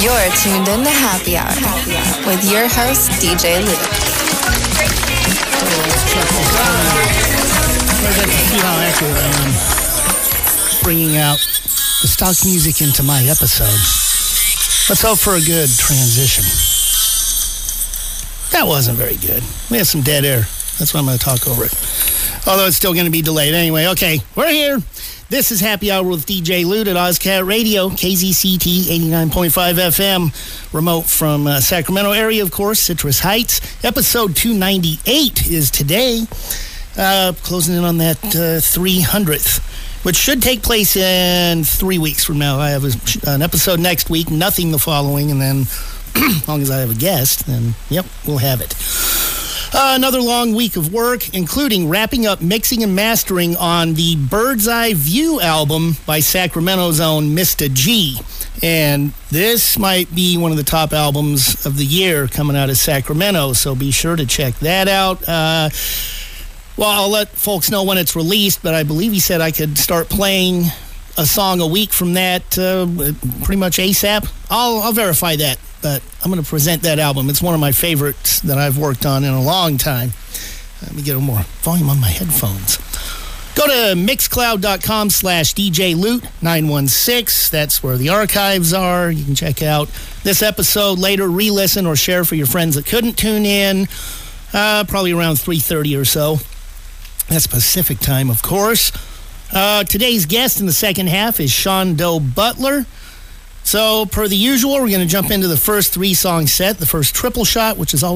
You're tuned in to Happy Hour with your host, DJ Luke. Let's see how accurate I am bringing out the stock music into my episode. Let's hope for a good transition. That wasn't very good. We had some dead air. That's why I'm going to talk over it. Although it's still going to be delayed. Anyway, okay, we're here. This is Happy Hour with DJ Lute at OzCat Radio, KZCT 89.5 FM, remote from Sacramento area, of course, Citrus Heights. Episode 298 is today, closing in on that 300th, which should take place in 3 weeks from now. I have an episode next week, nothing the following, and then as long as I have a guest, then, yep, we'll have it. Another long week of work, including wrapping up mixing and mastering on the Bird's Eye View album by Sacramento's own Mr. G. And this might be one of the top albums of the year coming out of Sacramento, so be sure to check that out. Well, I'll let folks know when it's released, but I believe he said I could start playing a song a week from that pretty much ASAP. I'll verify that. But I'm going to present that album. It's one of my favorites that I've worked on in a long time. Let me get a more volume on my headphones. Go to mixcloud.com/DJ Lute 916. That's where the archives are. You can check out this episode later, re-listen, or share for your friends that couldn't tune in. Probably around 3:30 or so. That's Pacific time, of course. Today's guest in the second half is Sean Doe Butler. So, per the usual, we're going to jump into the first three-song set, the first triple shot, which is always